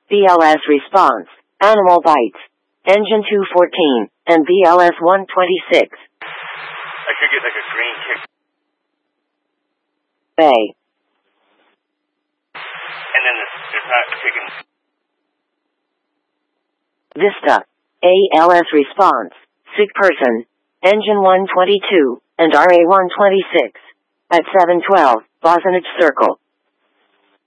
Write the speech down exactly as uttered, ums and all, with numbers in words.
B L S response, animal bites, engine two fourteen, and B L S one twenty-six. I should get like a green tick. Bay. And then the, the not chicken. Vista. A L S response, sick person, engine one twenty-two, and R A one twenty-six. At seven twelve, Bosnich Circle.